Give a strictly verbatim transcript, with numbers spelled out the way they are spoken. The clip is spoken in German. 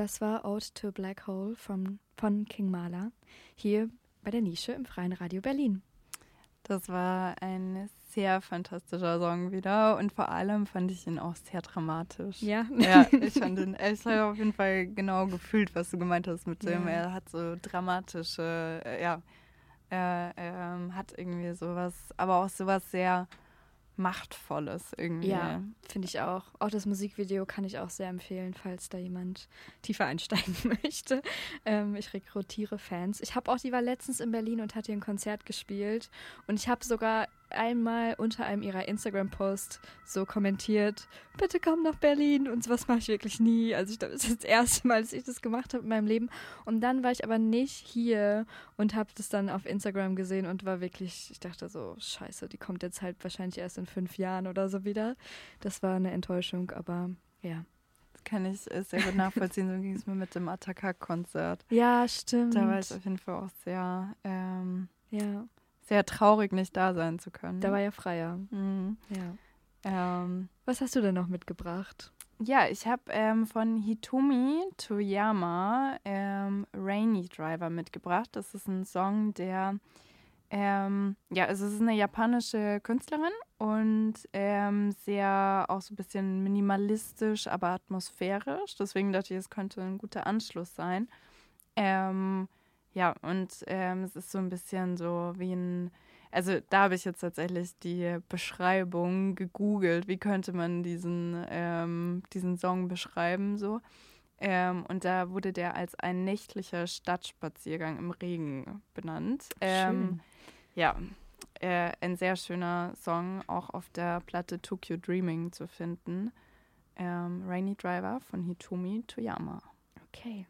Das war Ode to a Black Hole von, von King Mala, hier bei der Nische im Freien Radio Berlin. Das war ein sehr fantastischer Song wieder und vor allem fand ich ihn auch sehr dramatisch. Ja? Ja, ich fand ihn, ich habe auf jeden Fall genau gefühlt, was du gemeint hast mit dem. Ja. Er hat so dramatische, äh, ja, er ähm, hat irgendwie sowas, aber auch sowas sehr Machtvolles irgendwie. Ja, finde ich auch. Auch das Musikvideo kann ich auch sehr empfehlen, falls da jemand tiefer einsteigen möchte. Ähm, ich rekrutiere Fans. Ich habe auch, die war letztens in Berlin und hat hier ein Konzert gespielt. Und ich habe sogar einmal unter einem ihrer Instagram-Posts so kommentiert, bitte komm nach Berlin. Und sowas mache ich wirklich nie. Also ich glaube, das ist das erste Mal, dass ich das gemacht habe in meinem Leben. Und dann war ich aber nicht hier und habe das dann auf Instagram gesehen und war wirklich, ich dachte so, scheiße, die kommt jetzt halt wahrscheinlich erst in fünf Jahren oder so wieder. Das war eine Enttäuschung, aber ja. Das kann ich äh, sehr gut nachvollziehen. So ging es mir mit dem Attacker-Konzert. Ja, stimmt. Da war ich auf jeden Fall auch sehr, ähm, ja. sehr traurig, nicht da sein zu können. Da war ja freier. Mhm. Ja. Ähm, Was hast du denn noch mitgebracht? Ja, ich habe ähm, von Hitomi Toyama ähm, Rainy Driver mitgebracht. Das ist ein Song, der, ähm, ja, also es ist eine japanische Künstlerin und ähm, sehr auch so ein bisschen minimalistisch, aber atmosphärisch. Deswegen dachte ich, es könnte ein guter Anschluss sein. Ähm, ja, und ähm, es ist so ein bisschen so wie ein, also da habe ich jetzt tatsächlich die Beschreibung gegoogelt, wie könnte man diesen, ähm, diesen Song beschreiben so. Ähm, und da wurde der als ein nächtlicher Stadtspaziergang im Regen benannt. Ähm, Schön. Ja, äh, ein sehr schöner Song, auch auf der Platte Tokyo Dreaming zu finden. Ähm, Rainy Driver von Hitomi Toyama. Okay.